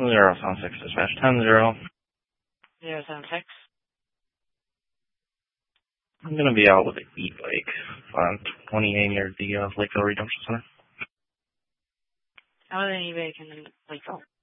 076 dispatch 10-0. 076. I'm going to be out with an e-bike on 28 near the Lakeville Redemption Center. How are they e-bike in Lakeville?